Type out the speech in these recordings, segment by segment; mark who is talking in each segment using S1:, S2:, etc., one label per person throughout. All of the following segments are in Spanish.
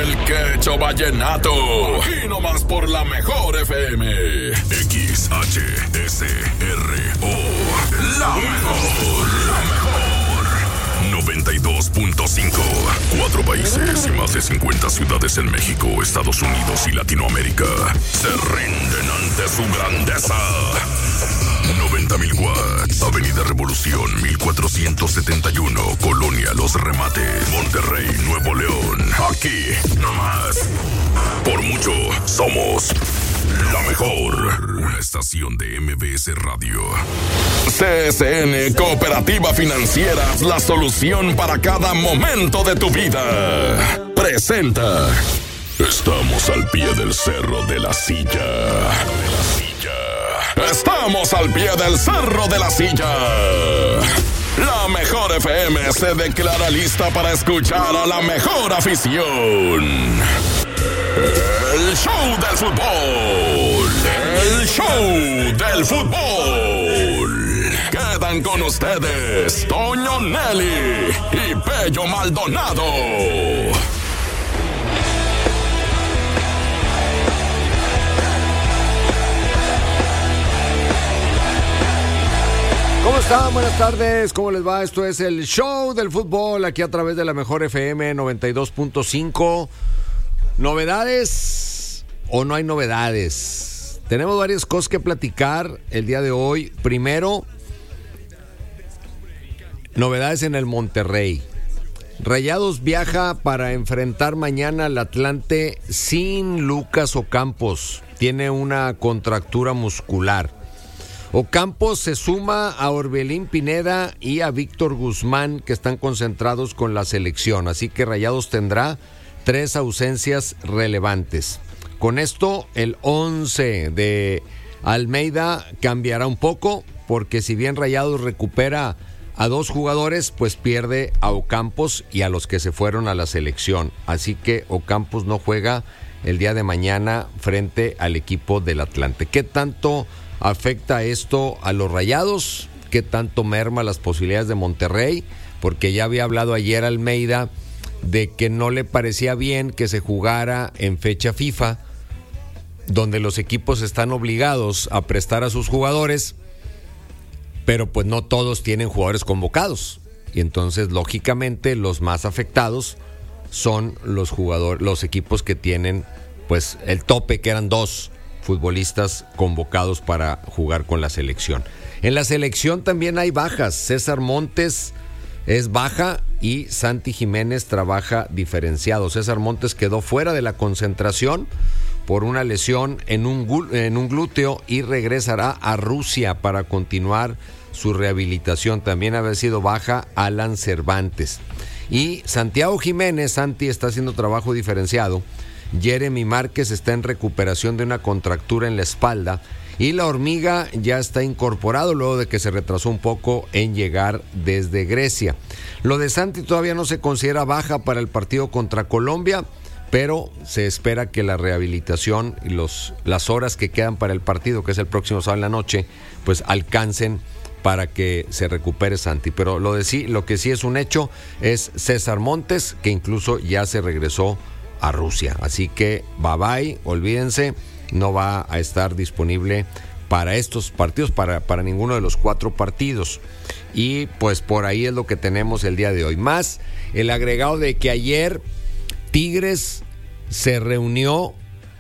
S1: el Quecho Vallenato. Aquí nomás por la mejor FM. XHSRO. La mejor. 92.5. 4 países y más de 50 ciudades en México, Estados Unidos y Latinoamérica se rinden ante su grandeza. 90,000 watts. Avenida Revolución 1471, Colonia Los Remates, Monterrey, Nuevo León. Aquí nomás. Por mucho somos la mejor. Una estación de MBS Radio. CSN Cooperativa Financiera, la solución para cada momento de tu vida. Presenta. Estamos al pie del Cerro de la Silla. Estamos al pie del Cerro de la Silla. La mejor FM se declara lista para escuchar a la mejor afición. El show del fútbol. El show del fútbol. Quedan con ustedes Toño Nelly y Pello Maldonado.
S2: ¿Cómo están? Buenas tardes, ¿cómo les va? Esto es el show del fútbol aquí a través de la mejor FM 92.5. ¿Novedades o no hay novedades? Tenemos varias cosas que platicar el día de hoy. Primero, novedades en el Monterrey. Rayados viaja para enfrentar mañana al Atlante sin Lucas Ocampos. Tiene una contractura muscular. Ocampos se suma a Orbelín Pineda y a Víctor Guzmán, que están concentrados con la selección. Así que Rayados tendrá 3 ausencias relevantes. Con esto, el 11 de Almeida cambiará un poco, porque si bien Rayados recupera a 2 jugadores, pues pierde a Ocampos y a los que se fueron a la selección. Así que Ocampos no juega el día de mañana frente al equipo del Atlante. ¿Qué tanto afecta esto a los Rayados? ¿Qué tanto merma las posibilidades de Monterrey? Porque ya había hablado ayer Almeida de que no le parecía bien que se jugara en fecha FIFA, donde los equipos están obligados a prestar a sus jugadores, pero pues no todos tienen jugadores convocados. Y entonces, lógicamente, los más afectados son los equipos que tienen pues el tope, que eran 2 futbolistas convocados para jugar con la selección. En la selección también hay bajas. César Montes es baja y Santi Jiménez trabaja diferenciado. César Montes quedó fuera de la concentración por una lesión en un glúteo y regresará a Rusia para continuar su rehabilitación. También había sido baja Alan Cervantes. Y Santiago Jiménez, Santi, está haciendo trabajo diferenciado. Jeremy Márquez está en recuperación de una contractura en la espalda y la Hormiga ya está incorporado luego de que se retrasó un poco en llegar desde Grecia. Lo de Santi todavía no se considera baja para el partido contra Colombia, pero se espera que la rehabilitación y las horas que quedan para el partido, que es el próximo sábado en la noche, pues alcancen para que se recupere Santi. Pero lo que sí es un hecho es César Montes, que incluso ya se regresó a Rusia. Así que bye, olvídense, no va a estar disponible para estos partidos, para ninguno de los 4 partidos. Y pues por ahí es lo que tenemos el día de hoy. Más el agregado de que ayer Tigres se reunió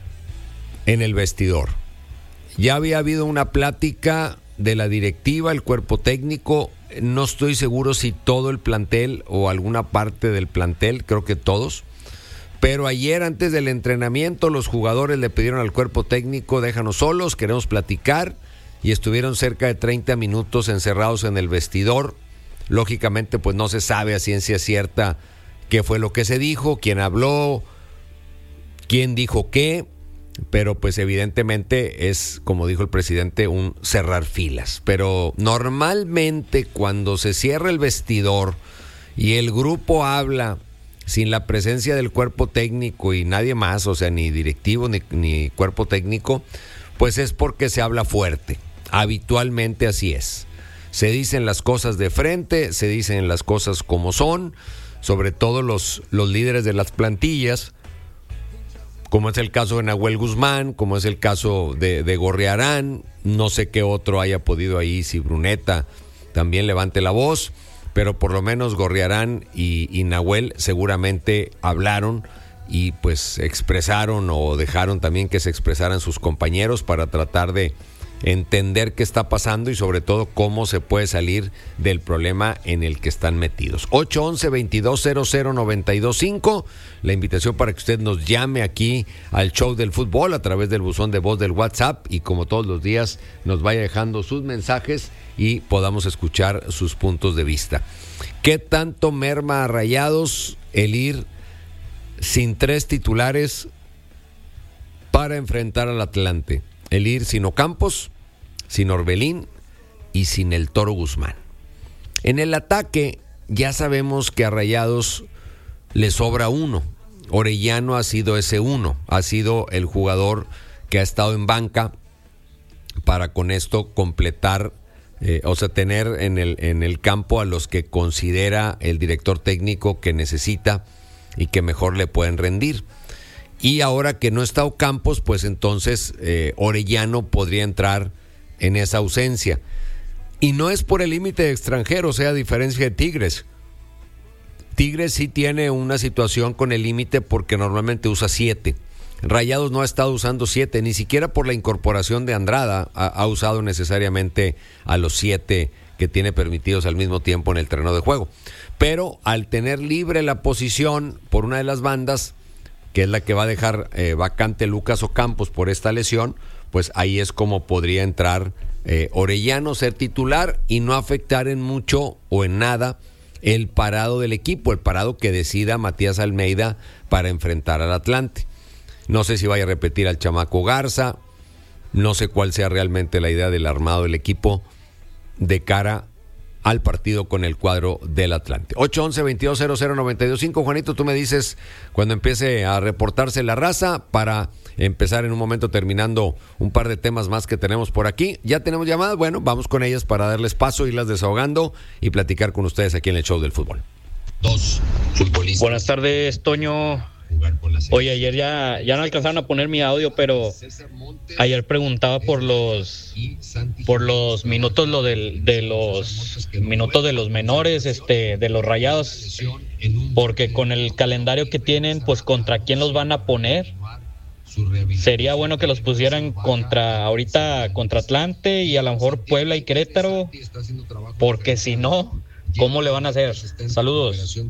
S2: en el vestidor. Ya había habido una plática de la directiva, el cuerpo técnico. No estoy seguro si todo el plantel o alguna parte del plantel, creo que todos. Pero ayer, antes del entrenamiento, los jugadores le pidieron al cuerpo técnico: déjanos solos, queremos platicar, y estuvieron cerca de 30 minutos encerrados en el vestidor. Lógicamente, pues no se sabe a ciencia cierta qué fue lo que se dijo, quién habló, quién dijo qué, pero pues evidentemente es, como dijo el presidente, un cerrar filas. Pero normalmente cuando se cierra el vestidor y el grupo habla sin la presencia del cuerpo técnico y nadie más, o sea, ni directivo ni cuerpo técnico, pues es porque se habla fuerte. Habitualmente así es. Se dicen las cosas de frente, se dicen las cosas como son, sobre todo los líderes de las plantillas, como es el caso de Nahuel Guzmán, como es el caso de Gorriarán, no sé qué otro haya podido ahí, si Bruneta también levante la voz, pero por lo menos Gorriarán y Nahuel seguramente hablaron y pues expresaron o dejaron también que se expresaran sus compañeros para tratar de entender qué está pasando y sobre todo cómo se puede salir del problema en el que están metidos. 811-2200-925, la invitación para que usted nos llame aquí al show del fútbol a través del buzón de voz del WhatsApp y como todos los días nos vaya dejando sus mensajes y podamos escuchar sus puntos de vista. ¿Qué tanto merma a Rayados el ir sin 3 titulares para enfrentar al Atlante? El ir sin Ocampos, sin Orbelín y sin el Toro Guzmán. En el ataque ya sabemos que a Rayados le sobra uno. Orellano ha sido ese uno, ha sido el jugador que ha estado en banca para con esto completar, tener en el campo a los que considera el director técnico que necesita y que mejor le pueden rendir. Y ahora que no está Ocampos, pues entonces Orellano podría entrar en esa ausencia. Y no es por el límite de extranjeros, a diferencia de Tigres. Tigres sí tiene una situación con el límite porque normalmente usa 7. Rayados no ha estado usando 7, ni siquiera por la incorporación de Andrada ha usado necesariamente a los 7 que tiene permitidos al mismo tiempo en el terreno de juego. Pero al tener libre la posición por una de las bandas, que es la que va a dejar vacante Lucas Ocampos por esta lesión, pues ahí es como podría entrar Orellano, ser titular y no afectar en mucho o en nada el parado del equipo, el parado que decida Matías Almeida para enfrentar al Atlante. No sé si vaya a repetir al chamaco Garza, no sé cuál sea realmente la idea del armado del equipo de cara al partido con el cuadro del Atlante. 811-2200-925. Juanito, tú me dices cuando empiece a reportarse la raza para empezar en un momento terminando un par de temas más que tenemos por aquí. Ya tenemos llamadas, bueno, vamos con ellas para darles paso, irlas desahogando y platicar con ustedes aquí en el show del fútbol.
S3: Dos futbolistas.
S4: Buenas tardes, Toño. Oye, ayer ya no alcanzaron a poner mi audio, pero ayer preguntaba por los minutos, de los minutos de los menores, de los Rayados, porque con el calendario que tienen, pues contra quién los van a poner. Sería bueno que los pusieran ahorita contra Atlante y a lo mejor Puebla y Querétaro, porque si no, ¿cómo le van a hacer? Saludos.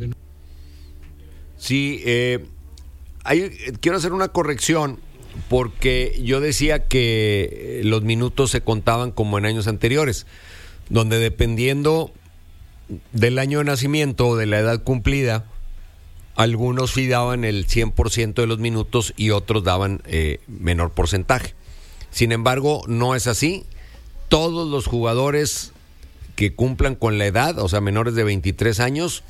S2: Sí, quiero hacer una corrección porque yo decía que los minutos se contaban como en años anteriores, donde dependiendo del año de nacimiento o de la edad cumplida, algunos sí daban el 100% de los minutos y otros daban menor porcentaje. Sin embargo, no es así. Todos los jugadores que cumplan con la edad, o sea, menores de 23 años,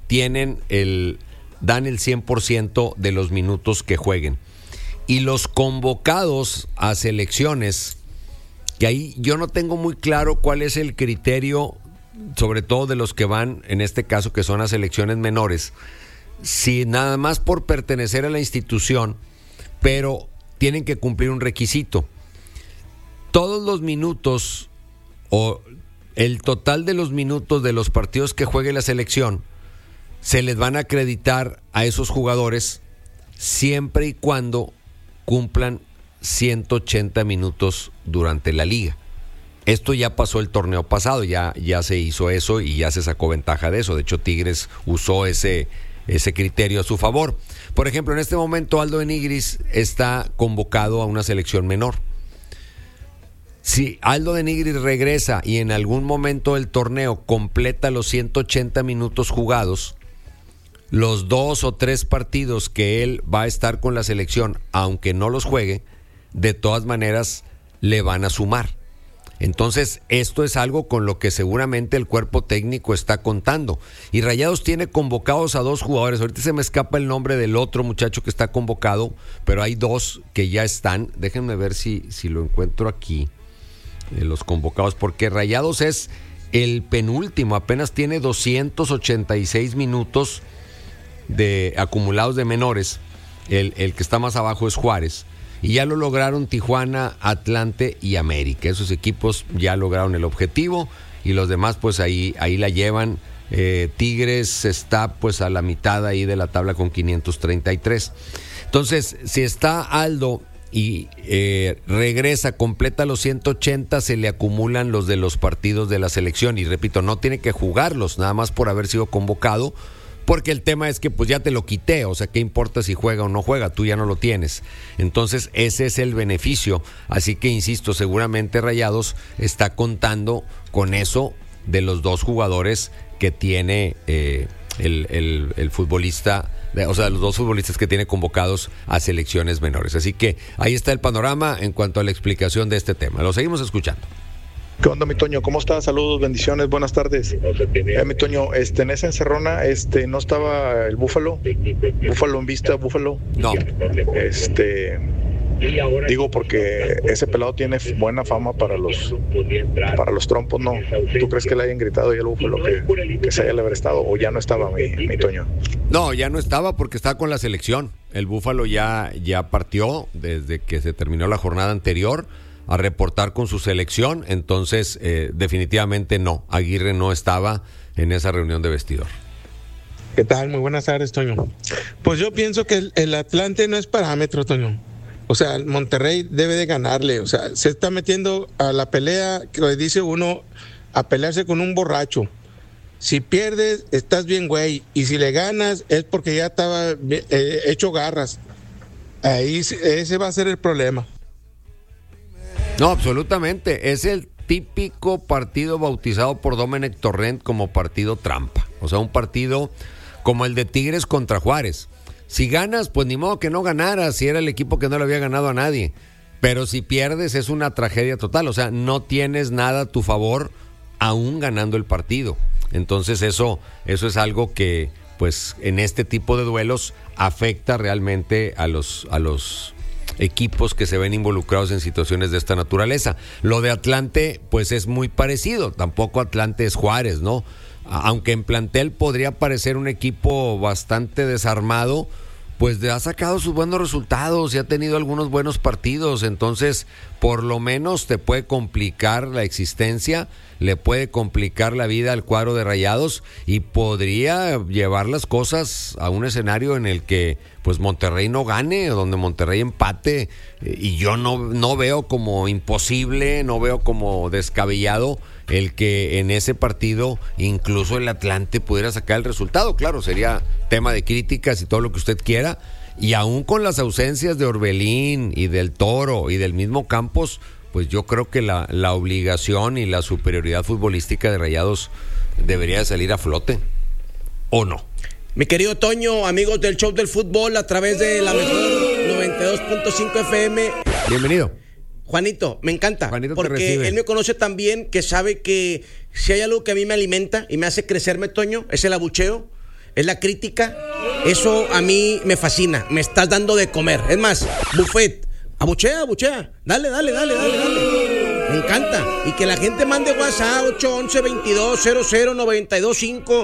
S2: dan el 100% de los minutos que jueguen. Y los convocados a selecciones, que ahí yo no tengo muy claro cuál es el criterio, sobre todo de los que van, en este caso, que son a selecciones menores, si nada más por pertenecer a la institución, pero tienen que cumplir un requisito. Todos los minutos o el total de los minutos de los partidos que juegue la selección se les van a acreditar a esos jugadores siempre y cuando cumplan 180 minutos durante la liga. Esto ya pasó el torneo pasado, ya se hizo eso y ya se sacó ventaja de eso. De hecho, Tigres usó ese criterio a su favor. Por ejemplo, en este momento Aldo de Nigris está convocado a una selección menor. Si Aldo de Nigris regresa y en algún momento del torneo completa los 180 minutos jugados, los 2 o 3 partidos que él va a estar con la selección, aunque no los juegue, de todas maneras le van a sumar. Entonces, esto es algo con lo que seguramente el cuerpo técnico está contando. Y Rayados tiene convocados a 2 jugadores. Ahorita se me escapa el nombre del otro muchacho que está convocado, pero hay 2 que ya están. Déjenme ver si lo encuentro aquí, los convocados, porque Rayados es el penúltimo, apenas tiene 286 minutos de acumulados de menores, el que está más abajo es Juárez. Y ya lo lograron Tijuana, Atlante y América. Esos equipos ya lograron el objetivo y los demás pues ahí la llevan. Tigres está pues a la mitad ahí de la tabla con 533. Entonces, si está Aldo y regresa, completa los 180, se le acumulan los de los partidos de la selección. Y repito, no tiene que jugarlos, nada más por haber sido convocado, porque el tema es que pues ya te lo quité, o sea, ¿qué importa si juega o no juega? Tú ya no lo tienes. Entonces, ese es el beneficio. Así que, insisto, seguramente Rayados está contando con eso de los dos jugadores que tiene el futbolista, o sea, los dos futbolistas que tiene convocados a selecciones menores. Así que ahí está el panorama en cuanto a la explicación de este tema. Lo seguimos escuchando.
S5: ¿Qué onda, mi Toño? ¿Cómo estás? Saludos, bendiciones, buenas tardes. Mi Toño, en esa encerrona, ¿no estaba el Búfalo? ¿Búfalo en vista, Búfalo?
S2: No.
S5: Digo porque ese pelado tiene buena fama para los trompos, ¿no? ¿Tú crees que le hayan gritado ya al Búfalo que se haya haber estado o ya no estaba, mi Toño?
S2: No, ya no estaba porque estaba con la selección. El Búfalo ya partió desde que se terminó la jornada anterior a reportar con su selección. Entonces, definitivamente no. Aguirre no estaba en esa reunión de vestidor.
S6: ¿Qué tal? Muy buenas tardes, Toño. Pues yo pienso que el Atlante no es parámetro, Toño. O sea, el Monterrey debe de ganarle. O sea, se está metiendo a la pelea, que le dice uno, a pelearse con un borracho. Si pierdes, estás bien, güey. Y si le ganas, es porque ya estaba hecho garras. Ahí ese va a ser el problema.
S2: No, absolutamente. Es el típico partido bautizado por Domenech Torrent como partido trampa. O sea, un partido como el de Tigres contra Juárez. Si ganas, pues ni modo que no ganaras, si era el equipo que no le había ganado a nadie. Pero si pierdes es una tragedia total, o sea, no tienes nada a tu favor aún ganando el partido. Entonces eso es algo que, pues, en este tipo de duelos afecta realmente a los equipos que se ven involucrados en situaciones de esta naturaleza. Lo de Atlante, pues es muy parecido, tampoco Atlante es Juárez, ¿no? Aunque en plantel podría parecer un equipo bastante desarmado, pues ha sacado sus buenos resultados y ha tenido algunos buenos partidos. Entonces, por lo menos te puede complicar la existencia, le puede complicar la vida al cuadro de Rayados y podría llevar las cosas a un escenario en el que pues Monterrey no gane, donde Monterrey empate, y yo no veo como imposible, no veo como descabellado el que en ese partido incluso el Atlante pudiera sacar el resultado. Claro, sería tema de críticas y todo lo que usted quiera, y aún con las ausencias de Orbelín y del Toro y del mismo Campos, pues yo creo que la obligación y la superioridad futbolística de Rayados debería salir a flote, ¿o no?
S7: Mi querido Toño, amigos del Show del Fútbol a través de la mejor 92.5 FM.
S2: Bienvenido.
S7: Juanito, me encanta,
S2: Juanito,
S7: porque él me conoce tan bien que sabe que si hay algo que a mí me alimenta y me hace crecerme, Toño, es el abucheo, es la crítica. Eso a mí me fascina, me estás dando de comer. Es más, buffet, abuchea, dale. Me encanta. Y que la gente mande WhatsApp 811-2200-925,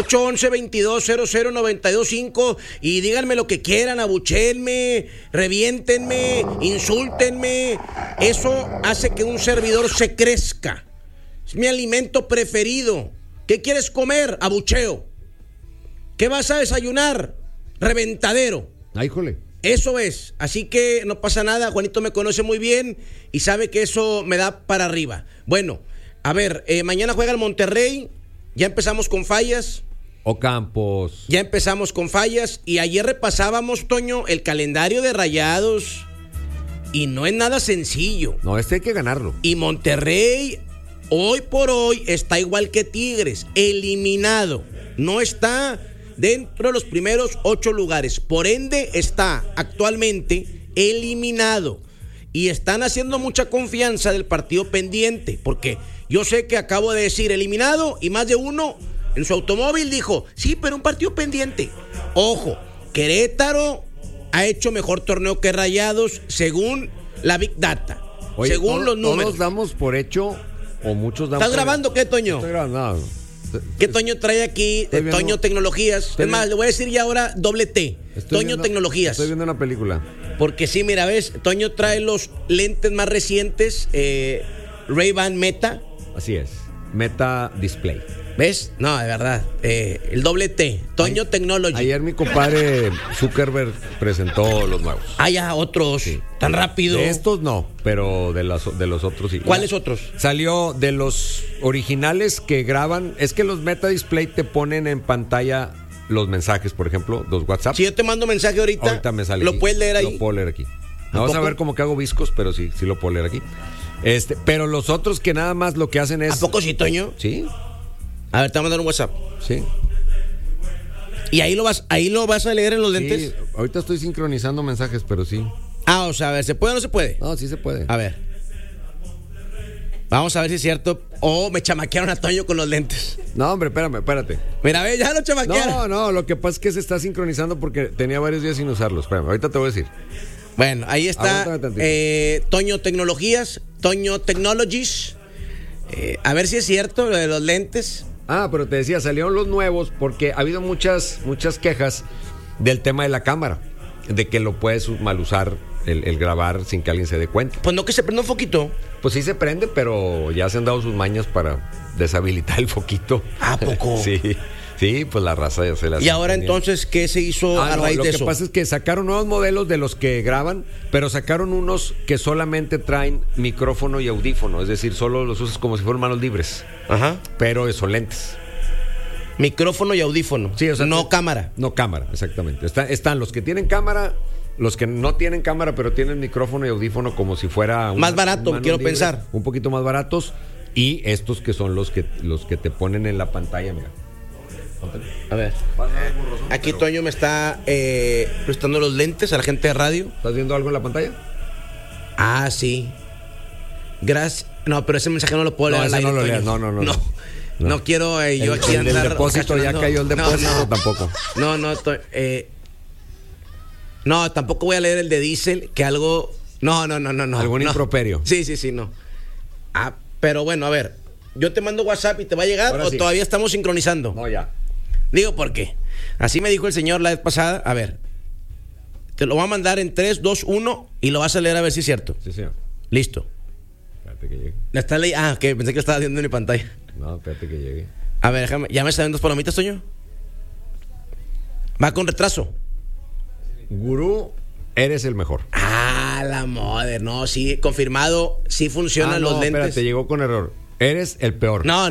S7: 811-2200-925, y díganme lo que quieran, abuchéenme, reviéntenme, insúltenme. Eso hace que un servidor se crezca. Es mi alimento preferido. ¿Qué quieres comer? Abucheo. ¿Qué vas a desayunar? Reventadero.
S2: Ay, jole.
S7: Eso es, así que no pasa nada. Juanito me conoce muy bien y sabe que eso me da para arriba. Bueno, a ver, mañana juega el Monterrey, ya empezamos con fallas.
S2: Campos.
S7: Ya empezamos con fallas y ayer repasábamos, Toño, el calendario de Rayados y no es nada sencillo.
S2: No, hay que ganarlo.
S7: Y Monterrey, hoy por hoy, está igual que Tigres, eliminado, no está dentro de los primeros 8 lugares. Por ende, está actualmente eliminado. Y están haciendo mucha confianza del partido pendiente. Porque yo sé que acabo de decir eliminado y más de uno en su automóvil dijo, sí, pero un partido pendiente. Ojo, Querétaro ha hecho mejor torneo que Rayados según la Big Data.
S2: Oye,
S7: según los números.
S2: Todos damos por hecho, o muchos damos.
S7: ¿Estás grabando qué, Toño?
S2: Estoy grabando.
S7: ¿Qué Toño trae aquí? Toño Tecnologías. Es más, le voy a decir ya ahora doble T. Toño Tecnologías.
S2: Estoy viendo una película.
S7: Porque sí, mira, ves, Toño trae los lentes más recientes, Ray-Ban Meta.
S2: Así es, Meta Display.
S7: ¿Ves? No, de verdad. El doble T, Toño Technology.
S2: Ayer mi compadre Zuckerberg presentó los nuevos.
S7: Ah, ya, otros. Sí. Tan rápido.
S2: De estos no, pero de los otros sí.
S7: ¿Cuáles otros?
S2: Salió de los originales que graban. Es que los Meta Display te ponen en pantalla los mensajes, por ejemplo, los WhatsApp.
S7: Si yo te mando mensaje ahorita
S2: me sale.
S7: ¿Lo puedes leer ahí?
S2: Lo puedo leer aquí. No vas a ver como que hago viscos, pero sí lo puedo leer aquí. Pero los otros que nada más lo que hacen es...
S7: ¿A poco sí, Toño?
S2: Sí.
S7: A ver, te voy a mandar un WhatsApp.
S2: Sí.
S7: ¿Y ahí lo vas a leer en los lentes?
S2: Sí, ahorita estoy sincronizando mensajes, pero sí.
S7: Ah, o sea, a ver, ¿se puede o no se puede?
S2: No, sí se puede.
S7: A ver. Vamos a ver si es cierto. Me chamaquearon a Toño con los lentes.
S2: No, hombre, espérate.
S7: Mira, ve, ya lo chamaquearon.
S2: No, lo que pasa es que se está sincronizando porque tenía varios días sin usarlos. Espérame, ahorita te voy a decir.
S7: Bueno, ahí está Toño Tecnologías, Toño Technologies. A ver si es cierto lo de los lentes.
S2: Ah, pero te decía, salieron los nuevos porque ha habido muchas quejas del tema de la cámara, de que lo puedes mal usar el grabar sin que alguien se dé cuenta.
S7: Pues no, que se prenda un foquito.
S2: Pues sí se prende, pero ya se han dado sus mañas para deshabilitar el foquito.
S7: ¿A poco?
S2: Sí, pues la raza ya se las...
S7: ¿Y ahora entonces qué se hizo a raíz de eso?
S2: Lo que pasa es que sacaron nuevos modelos de los que graban, pero sacaron unos que solamente traen micrófono y audífono, es decir, solo los usas como si fueran manos libres.
S7: Ajá.
S2: Pero son lentes.
S7: Micrófono y audífono.
S2: Sí, o sea,
S7: no cámara.
S2: No cámara, exactamente. Están los que tienen cámara, los que no tienen cámara, pero tienen micrófono y audífono como si fuera...
S7: Más barato, quiero pensar.
S2: Un poquito más baratos. Y estos que son los que te ponen en la pantalla, mira.
S7: A ver, aquí Toño me está prestando los lentes a la gente de radio.
S2: ¿Estás viendo algo en la pantalla?
S7: Ah, sí. Gracias. No, pero ese mensaje no lo puedo leer al aire.
S2: No lo leas, no.
S7: No quiero yo aquí andar.
S2: El depósito ya cayó el depósito,
S7: no.
S2: Tampoco.
S7: No, tampoco voy a leer el de Diesel, que algo. No.
S2: ¿Algún improperio?
S7: Sí, no. Ah, pero bueno, a ver. Yo te mando WhatsApp y te va a llegar. Ahora o sí. Todavía estamos sincronizando.
S2: No, ya.
S7: Digo, ¿por qué? Así me dijo el señor la vez pasada. A ver, te lo voy a mandar en 3, 2, 1 y lo vas a leer a ver si es cierto.
S2: Sí, señor.
S7: Listo.
S2: Espérate que llegue.
S7: Que pensé que lo estaba viendo en mi pantalla.
S2: No, espérate que llegue.
S7: A ver, déjame. ¿Ya me están dando 2 palomitas, Toño? Va con retraso.
S2: Gurú, eres el mejor.
S7: Ah, la madre. No, sí, confirmado. Sí funcionan los lentes.
S2: Espérate, llegó con error. Eres el peor.
S7: No.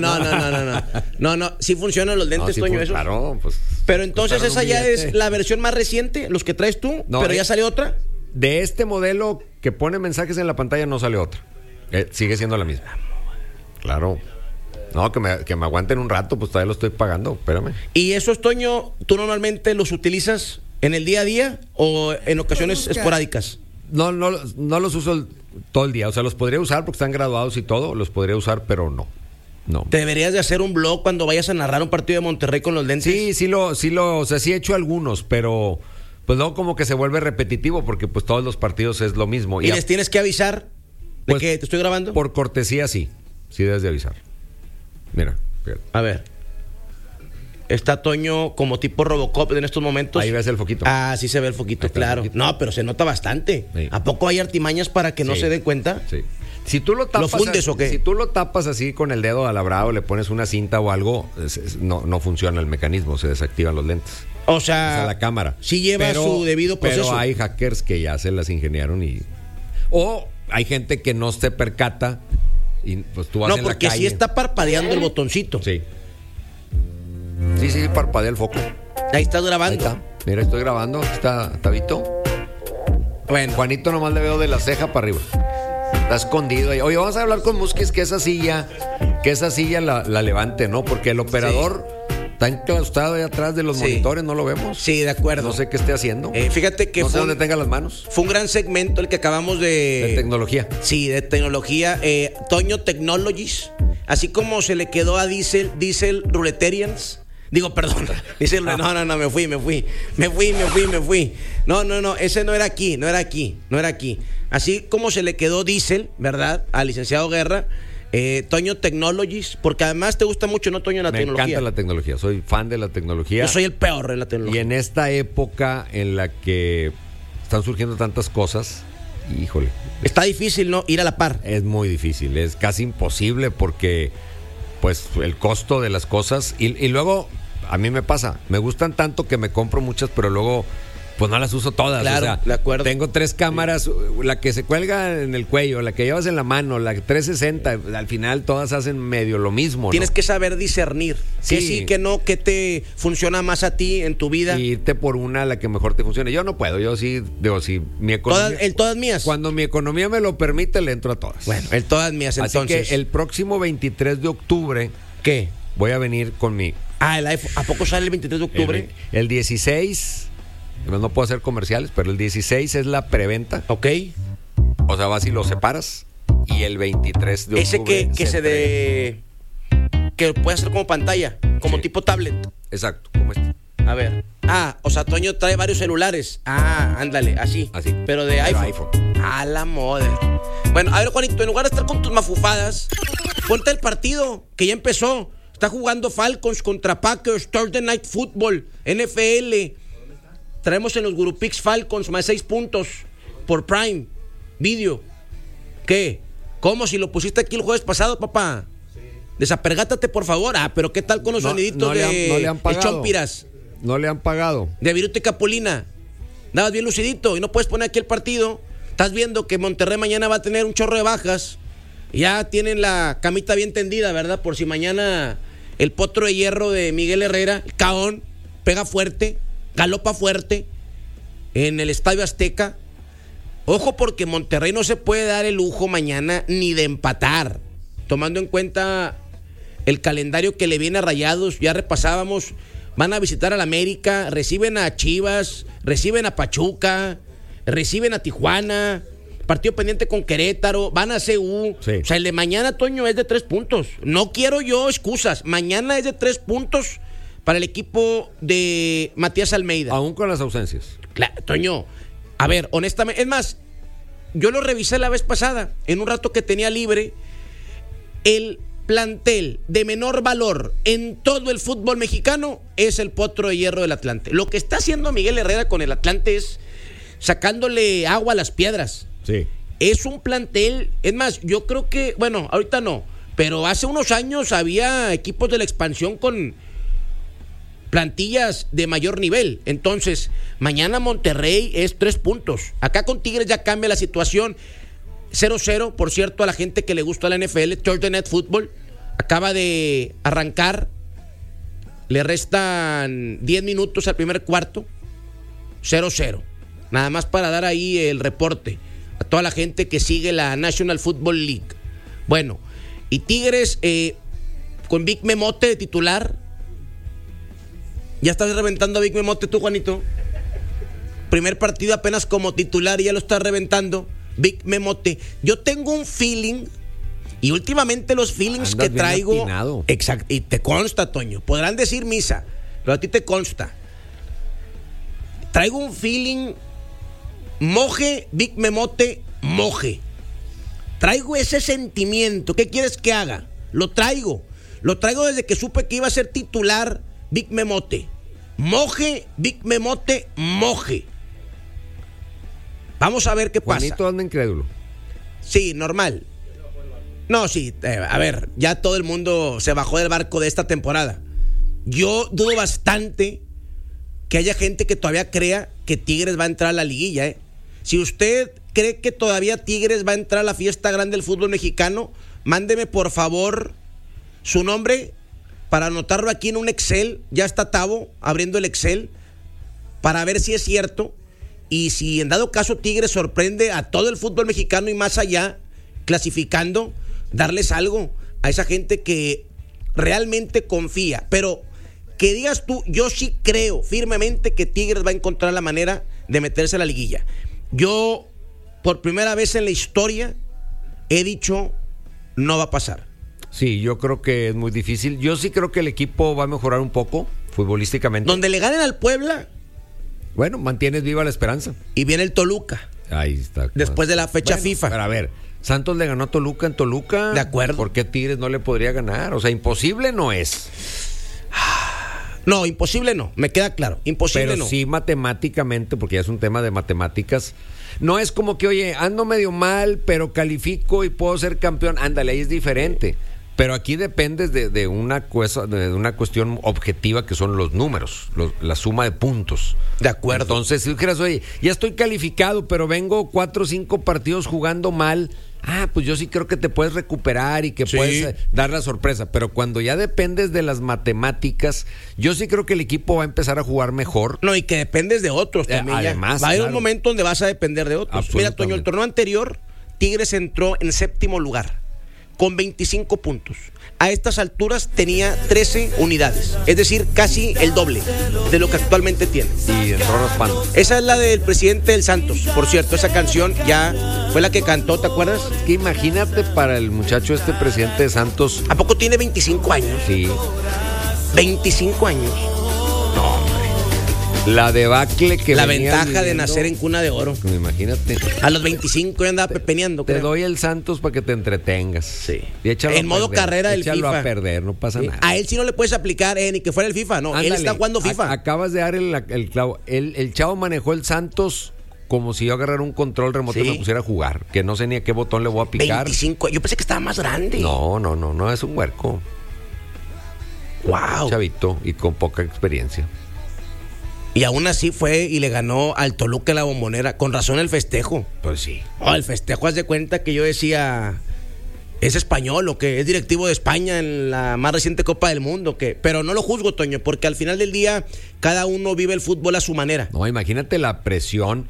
S7: Sí funcionan los lentes, sí, Toño, esos.
S2: Claro, pues.
S7: Pero entonces esa ya es la versión más reciente, los que traes tú, no, pero ya salió otra.
S2: De este modelo que pone mensajes en la pantalla no sale otra. Sigue siendo la misma. Claro. No, que me aguanten un rato, pues todavía lo estoy pagando, espérame.
S7: ¿Y esos, Toño, tú normalmente los utilizas en el día a día o en ocasiones esporádicas?
S2: No los uso todo el día. O sea, los podría usar porque están graduados y todo. Los podría usar, pero no.
S7: ¿Te deberías de hacer un blog cuando vayas a narrar un partido de Monterrey con los lentes?
S2: Sí, o sea, sí he hecho algunos, pero pues luego como que se vuelve repetitivo porque pues todos los partidos es lo mismo.
S7: ¿Y les tienes que avisar de que te estoy grabando?
S2: Por cortesía, sí debes de avisar. Mira, fíjate.
S7: A ver. Está Toño como tipo Robocop en estos momentos.
S2: Ahí ves el foquito.
S7: Ah, sí se ve el foquito, claro. No, pero se nota bastante. Sí. ¿A poco hay artimañas para que no se den cuenta?
S2: Sí. Si tú lo tapas,
S7: ¿lo fundes o qué?
S2: Si tú lo tapas así con el dedo alabrado, le pones una cinta o algo, no funciona el mecanismo, se desactivan los lentes.
S7: O sea,
S2: la cámara.
S7: Sí lleva su debido proceso.
S2: Pero hay hackers que ya se las ingeniaron o hay gente que no se percata y pues tú vas en la calle.
S7: No, porque sí está parpadeando el botoncito.
S2: Sí, parpadea el foco.
S7: Ahí estás grabando.
S2: Ahí está. Mira, estoy grabando. Está Tabito.
S7: Bueno.
S2: Juanito nomás le veo de la ceja para arriba. Está escondido ahí. Oye, vamos a hablar con Musquis que esa silla la levante, ¿no? Porque el operador está enclaustado ahí atrás de los monitores, no lo vemos.
S7: Sí, de acuerdo.
S2: No sé qué esté haciendo.
S7: Fíjate que
S2: no sé dónde tenga las manos.
S7: Fue un gran segmento el que acabamos de
S2: tecnología.
S7: Sí, de tecnología. Toño Technologies. Así como se le quedó a Diesel Ruletarians. Digo, perdón. Dice, no, me fui. No, ese no era aquí. Así como se le quedó Diesel, ¿verdad? Al licenciado Guerra, Toño Technologies, porque además te gusta mucho, ¿no, Toño, la tecnología?
S2: Me encanta la tecnología, soy fan de la tecnología.
S7: Yo soy el peor en la tecnología.
S2: Y en esta época en la que están surgiendo tantas cosas, híjole.
S7: Está difícil, ¿no? Ir a la par.
S2: Es muy difícil, es casi imposible porque pues el costo de las cosas y luego a mí me pasa, me gustan tanto que me compro muchas, pero luego pues no las uso todas.
S7: Claro,
S2: o sea,
S7: de acuerdo.
S2: Tengo 3 cámaras, la que se cuelga en el cuello, la que llevas en la mano, la 360, al final todas hacen medio lo mismo,
S7: Tienes
S2: ¿no?
S7: que saber discernir.
S2: Sí.
S7: Que sí, que no, que te funciona más a ti en tu vida.
S2: Y irte por una la que mejor te funcione. Yo no puedo, yo sí, digo, si mi economía...
S7: Todas mías.
S2: Cuando mi economía me lo permite, le entro a todas.
S7: Bueno, todas mías, entonces.
S2: Así que el próximo 23 de octubre...
S7: ¿Qué?
S2: Voy a venir con mi...
S7: El iPhone. ¿A poco sale el 23 de octubre?
S2: El 16... No puedo hacer comerciales, pero el 16 es la preventa.
S7: Ok.
S2: O sea, vas y lo separas. Y el 23 de octubre...
S7: Ese que puede ser como pantalla, como
S2: sí.
S7: tipo tablet.
S2: Exacto, como este.
S7: A ver. O sea, Toño trae varios celulares. Ándale, así. Pero de iPhone. A la moda. Bueno, a ver, Juanito, en lugar de estar con tus mafufadas, ponte el partido que ya empezó. Está jugando Falcons contra Packers, Thursday Night Football, NFL. Traemos en los Gurupix Falcons más 6 puntos por Prime Video. ¿Qué? ¿Cómo? Si lo pusiste aquí el jueves pasado, papá. Sí. Desapergátate, por favor. Pero ¿qué tal con los soniditos
S2: no le han pagado.
S7: El Chompiras?
S2: No le han pagado.
S7: De Viruta y Capulina. Dabas bien lucidito y no puedes poner aquí el partido. Estás viendo que Monterrey mañana va a tener un chorro de bajas. Ya tienen la camita bien tendida, ¿verdad? Por si mañana el potro de hierro de Miguel Herrera, el caón, pega fuerte, galopa fuerte en el Estadio Azteca. Ojo, porque Monterrey no se puede dar el lujo mañana ni de empatar, tomando en cuenta el calendario que le viene a Rayados. Ya repasábamos, van a visitar al América, reciben a Chivas, reciben a Pachuca, reciben a Tijuana, partido pendiente con Querétaro, van a CU.
S2: Sí.
S7: O sea, el de mañana, Toño, es de 3 puntos. No quiero yo excusas, mañana es de 3 puntos para el equipo de Matías Almeida.
S2: Aún con las ausencias.
S7: Claro, Toño, a ver, honestamente, es más, yo lo revisé la vez pasada, en un rato que tenía libre. El plantel de menor valor en todo el fútbol mexicano es el Potro de Hierro del Atlante. Lo que está haciendo Miguel Herrera con el Atlante es sacándole agua a las piedras.
S2: Sí.
S7: Es un plantel, es más, yo creo que, bueno, ahorita no, pero hace unos años había equipos de la expansión con plantillas de mayor nivel. Entonces, mañana Monterrey es 3 puntos. Acá con Tigres ya cambia la situación. 0-0, por cierto, a la gente que le gusta la NFL, Thursday Night Football acaba de arrancar. Le restan 10 minutos al primer cuarto. 0-0. Nada más para dar ahí el reporte a toda la gente que sigue la National Football League. Bueno, y Tigres con Vic Memote de titular. ¿Ya estás reventando a Vic Memote tú, Juanito? Primer partido apenas como titular y ya lo estás reventando. Vic Memote. Yo tengo un feeling, y últimamente los feelings que traigo... Exacto, y te consta, Toño. Podrán decir misa, pero a ti te consta. Traigo un feeling... Moje, Vic Memote, moje. Traigo ese sentimiento. ¿Qué quieres que haga? Lo traigo desde que supe que iba a ser titular Vic Memote. Moje, Vic Memote, moje. Vamos a ver qué pasa.
S2: Juanito anda incrédulo.
S7: Sí, normal. No, sí, a ver, ya todo el mundo se bajó del barco de esta temporada. Yo dudo bastante que haya gente que todavía crea que Tigres va a entrar a la liguilla, Si usted cree que todavía Tigres va a entrar a la fiesta grande del fútbol mexicano, mándeme por favor su nombre para anotarlo aquí en un Excel. Ya está Tavo abriendo el Excel para ver si es cierto. Y si en dado caso Tigres sorprende a todo el fútbol mexicano y más allá, clasificando, darles algo a esa gente que realmente confía. Pero que digas tú, yo sí creo firmemente que Tigres va a encontrar la manera de meterse a la liguilla. Yo, por primera vez en la historia, he dicho, no va a pasar.
S2: Sí, yo creo que es muy difícil. Yo sí creo que el equipo va a mejorar un poco futbolísticamente.
S7: Donde le ganen al Puebla,
S2: bueno, mantienes viva la esperanza.
S7: y viene el Toluca.
S2: Ahí está.
S7: Después de la fecha
S2: Bueno,
S7: FIFA.
S2: Pero a ver, Santos le ganó a Toluca en Toluca.
S7: De acuerdo.
S2: ¿Por qué Tigres no le podría ganar? O sea, imposible no es.
S7: No, imposible no, me queda claro. Imposible
S2: Pero
S7: no.
S2: sí matemáticamente, porque ya es un tema de matemáticas. No es como que, oye, ando medio mal, pero califico y puedo ser campeón. Ándale, ahí es diferente. Pero aquí dependes de una cuestión objetiva que son los números, la suma de puntos.
S7: De acuerdo.
S2: Entonces, si dijeras, oye, ya estoy calificado, pero vengo 4 o 5 partidos jugando mal, pues yo sí creo que te puedes recuperar y que puedes dar la sorpresa. Pero cuando ya dependes de las matemáticas, yo sí creo que el equipo va a empezar a jugar mejor.
S7: No, y que dependes de otros también.
S2: Además,
S7: va a haber un
S2: claro.
S7: momento donde vas a depender de otros. Mira, Toño, el torneo anterior, Tigres entró en 7º lugar, con 25 puntos. A estas alturas tenía 13 unidades, es decir, casi el doble de lo que actualmente tiene.
S2: Y entró raspando.
S7: Esa es la del presidente del Santos, por cierto, esa canción ya fue la que cantó, ¿te acuerdas?
S2: Es que imagínate para el muchacho presidente de Santos.
S7: ¿A poco tiene 25 años?
S2: Sí.
S7: 25 años.
S2: No, hombre. La debacle que
S7: la
S2: venía
S7: ventaja
S2: viviendo,
S7: de nacer en cuna de oro.
S2: Imagínate.
S7: A los 25 ya andaba pepeneando.
S2: Te doy el Santos para que te entretengas.
S7: Sí.
S2: Y échalo
S7: en modo
S2: perder.
S7: carrera del
S2: Échalo
S7: FIFA.
S2: A perder, no pasa nada.
S7: A él sí no le puedes aplicar ni que fuera el FIFA, no.
S2: Ándale,
S7: él está jugando FIFA.
S2: Acabas de dar el clavo. El chavo manejó el Santos como si yo agarrara un control remoto y me pusiera a jugar. Que no sé ni a qué botón le voy a picar.
S7: 25. Yo pensé que estaba más grande.
S2: No, es un huerco.
S7: Wow.
S2: Chavito y con poca experiencia.
S7: Y aún así fue y le ganó al Toluca la Bombonera. Con razón el festejo.
S2: Pues sí.
S7: El festejo, haz de cuenta que yo decía, ¿es español o qué? ¿Es directivo de España en la más reciente Copa del Mundo? ¿Qué? Pero no lo juzgo, Toño, porque al final del día cada uno vive el fútbol a su manera.
S2: No, imagínate la presión.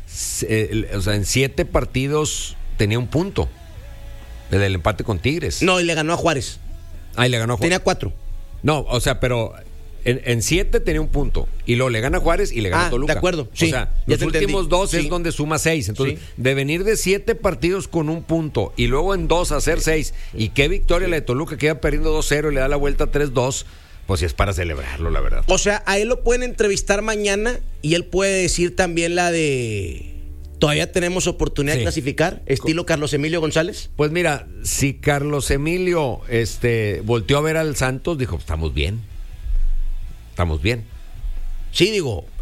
S2: O sea, en 7 partidos tenía un punto. El empate con Tigres.
S7: No, y le ganó a Juárez.
S2: Y le ganó a Juárez.
S7: Tenía 4.
S2: No, o sea, pero en 7 tenía un punto. Y luego le gana a Juárez y le gana a Toluca.
S7: De acuerdo. Sí,
S2: o sea,
S7: ya
S2: los
S7: te
S2: últimos
S7: entendí.
S2: 2 es donde suma 6. Entonces,
S7: Sí.
S2: de venir de 7 partidos con un punto y luego en 2 hacer 6. Y qué victoria la de Toluca, que iba perdiendo 2-0 y le da la vuelta 3-2. Pues sí es para celebrarlo, la verdad.
S7: O sea, a él lo pueden entrevistar mañana y él puede decir también la de... ¿Todavía tenemos oportunidad de clasificar? Estilo Carlos Emilio González.
S2: Pues mira, si Carlos Emilio volteó a ver al Santos, dijo, estamos bien. Estamos bien.
S7: Sí, digo,